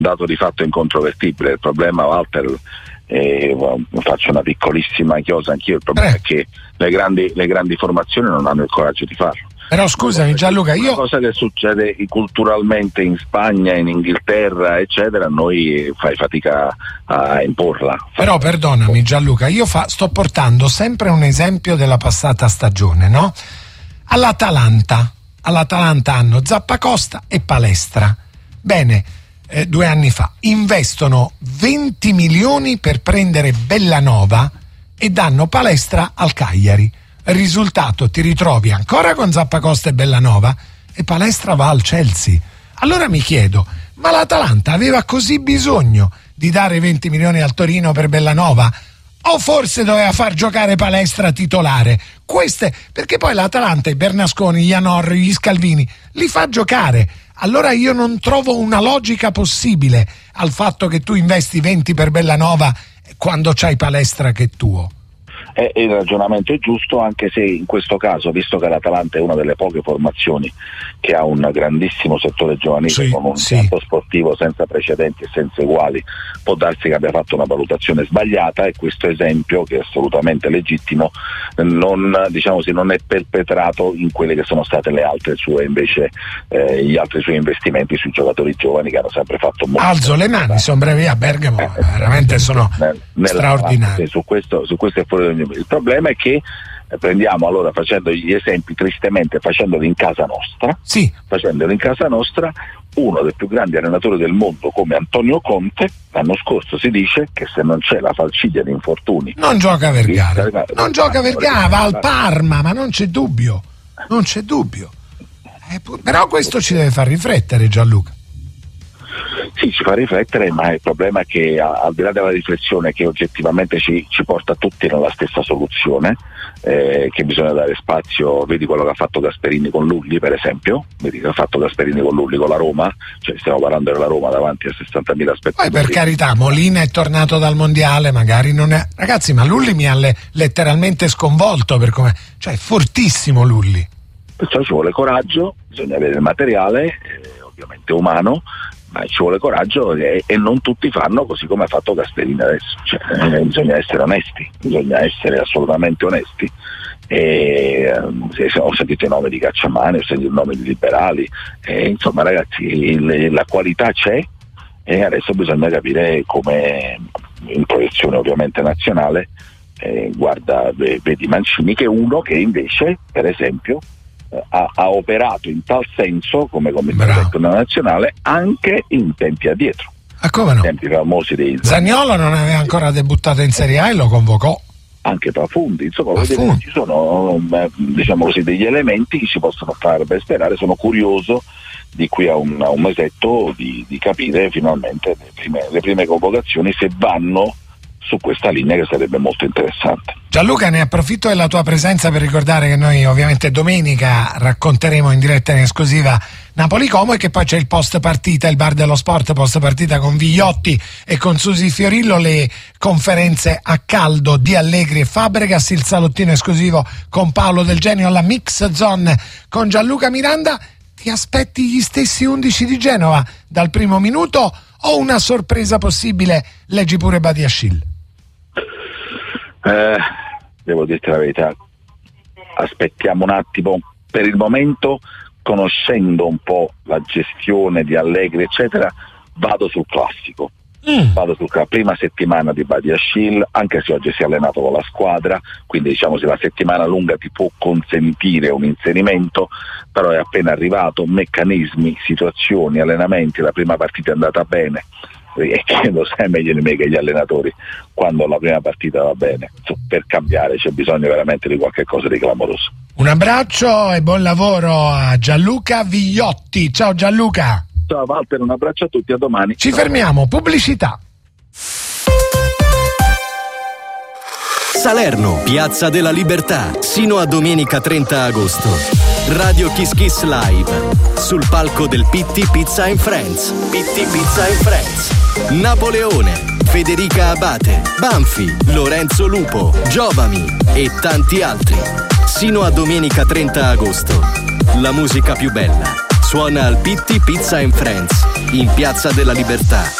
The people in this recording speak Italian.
dato di fatto incontrovertibile. Il problema, Walter, faccio una piccolissima chiosa anch'io, il problema è che le grandi formazioni non hanno il coraggio di farlo. Però scusami Gianluca, una cosa che succede culturalmente in Spagna, in Inghilterra, eccetera, noi fai fatica a imporla. Però perdonami Gianluca, io sto portando sempre un esempio della passata stagione, no? All'Atalanta hanno Zappacosta e Palestra. Bene, 2 anni fa investono 20 milioni per prendere Bellanova e danno Palestra al Cagliari. Risultato, ti ritrovi ancora con Zappacosta e Bellanova e Palestra va al Chelsea. Allora mi chiedo, ma l'Atalanta aveva così bisogno di dare 20 milioni al Torino per Bellanova? O forse doveva far giocare Palestra titolare? Perché poi l'Atalanta, i Bernasconi, gli Anorri, gli Scalvini li fa giocare. Allora io non trovo una logica possibile al fatto che tu investi 20 per Bellanova quando c'hai Palestra che è tuo. Il ragionamento è giusto, anche se in questo caso, visto che l'Atalanta è una delle poche formazioni che ha un grandissimo settore giovanile, con un piatto sportivo senza precedenti e senza uguali, può darsi che abbia fatto una valutazione sbagliata, e questo esempio, che è assolutamente legittimo, non è perpetrato in quelle che sono state le altre sue gli altri suoi investimenti sui giocatori giovani, che hanno sempre fatto molto. Alzo le mani, sono brevi a Bergamo, veramente sono straordinari. Su questo è fuori. Il problema è che prendiamo, allora, facendo gli esempi tristemente, facendoli in casa nostra, uno dei più grandi allenatori del mondo come Antonio Conte, l'anno scorso si dice che se non c'è la falciglia di infortuni non gioca Vergara, va al Parma, ma non c'è dubbio. Però questo ci deve far riflettere, Gianluca. Sì, ci fa riflettere, ma il problema è che, al di là della riflessione che oggettivamente ci porta tutti nella stessa soluzione, che bisogna dare spazio. Vedi quello che ha fatto Gasperini con Lulli, per esempio, con la Roma, cioè stiamo parlando della Roma davanti a 60.000 spettatori. Poi, per carità, Molina è tornato dal mondiale, magari non è, ragazzi, ma Lulli mi ha letteralmente sconvolto per come, cioè è fortissimo Lulli. Perciò ci vuole coraggio, bisogna avere il materiale, ovviamente umano, ma ci vuole coraggio, e non tutti fanno così come ha fatto Gasperini adesso. Bisogna essere onesti, bisogna essere assolutamente onesti. Ho sentito i nomi di Cacciamani, ho sentito il nome di Liberali, insomma ragazzi, la qualità c'è, e adesso bisogna capire come, in proiezione ovviamente nazionale, vedi Mancini, che è uno che invece, per esempio, ha operato in tal senso come commissario tecnico nazionale anche in tempi addietro. Come no? Tempi famosi dei Zaniolo non aveva ancora debuttato in Serie A e lo convocò. Anche Pafundi, insomma, ci sono, diciamo così, degli elementi che ci possono far ben sperare. Sono curioso di qui a un mesetto di capire finalmente le prime convocazioni, se vanno su questa linea, che sarebbe molto interessante. Gianluca, ne approfitto della tua presenza per ricordare che noi ovviamente domenica racconteremo in diretta in esclusiva Napoli-Como, e che poi c'è il post partita, il bar dello sport post partita con Vigliotti e con Susi Fiorillo, le conferenze a caldo di Allegri e Fabregas, il salottino esclusivo con Paolo Del Genio, alla Mix Zone con Gianluca Miranda. Ti aspetti gli stessi 11 di Genova dal primo minuto o una sorpresa possibile? Leggi pure Badiashile. Devo dirti la verità, aspettiamo un attimo. Per il momento, conoscendo un po' la gestione di Allegri eccetera, vado sul classico. Vado sulla prima settimana di Badiashile, anche se oggi si è allenato con la squadra, quindi diciamo se la settimana lunga ti può consentire un inserimento, però è appena arrivato, meccanismi, situazioni, allenamenti, la prima partita è andata bene, e che lo sai meglio di me che gli allenatori, quando la prima partita va bene, per cambiare c'è bisogno veramente di qualche cosa di clamoroso. Un abbraccio e buon lavoro a Gianluca Vigliotti. Ciao Gianluca. Ciao Walter, un abbraccio a tutti, a domani. Ci fermiamo, pubblicità. Salerno, Piazza della Libertà, sino a domenica 30 agosto. Radio Kiss Kiss Live, sul palco del Pitti Pizza and Friends. Pitti Pizza and Friends. Napoleone, Federica Abate, Banfi, Lorenzo Lupo, Giovami e tanti altri. Sino a domenica 30 agosto. La musica più bella suona al Pitti Pizza and Friends. in Piazza della Libertà.